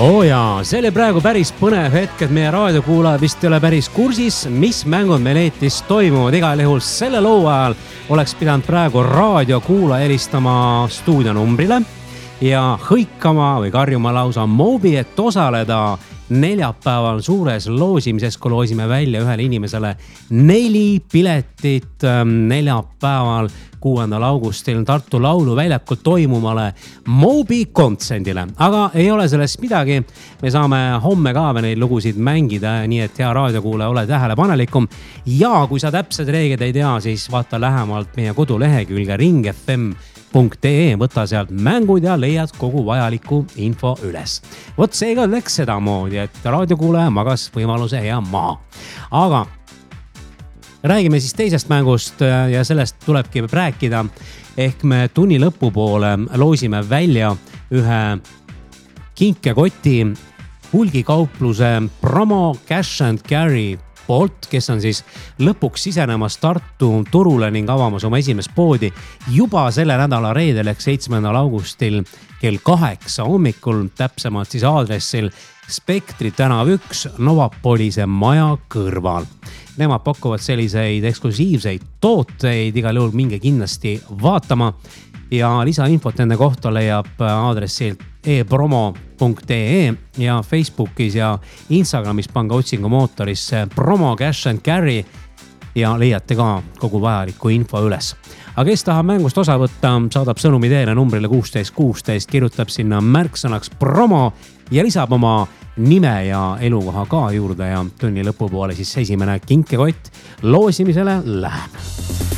Jaa, see oli praegu päris põnev hetk, et meie raadiokuulaja vist ei ole päris kursis, mis mängud meil Eetis toimuvad. Igal juhul selle loo ajal oleks pidanud praegu raadiokuulaja helistama stuudionumbrile ja hõikama või karjuma lausa Mobi, et osaleda neljapäeval suures loosimises, kui loosime välja ühele inimesele 4 piletit neljapäeval 6. augustil Tartu Lauluväljakul toimumale Mobi kontserdile. Aga ei ole sellest midagi. Me saame homme ka neid lugusid mängida, nii et hea raadiokuulaja, ole tähelepanelikum. Ja kui sa täpsed reeglid ei tea, siis vaata lähemalt meie kodulehekülge ringfm.ee, võta sealt mängud ja leiad kogu vajaliku info üles. Vot seega läks sedamoodi, et raadiokuulaja magas võimaluse hea maha. Aga räägime siis teisest mängust ja sellest tulebki rääkida. Ehk me tunni lõpupoole loosime välja ühe kinkekoti hulgikaupluse Promo Cash and Carry poolt, kes on siis lõpuks sisenemas Tartu turule ning avamas oma esimest poodi juba selle nädala reedel ehk 7. augustil kell 8 hommikul, täpsemalt siis aadressil Spektri tänav 1 Novapolise maja kõrval. Nemad pakuvad selliseid eksklusiivseid tooteid, igal juhul minge kindlasti vaatama ja lisainfot nende kohta leiab aadressilt epromo.ee ja Facebookis ja Instagramis pange otsingumootorisse Promo Cash and Carry ja leiate ka kogu vajaliku info üles. Aga kes tahab mängust osa võtta, saadab sõnumi teele numbrile 1616, kirjutab sinna märksõnaks promo ja lisab oma nime ja elukoha ka juurde ja tunni lõpupoole siis esimene kinkekott loosimisele läheb.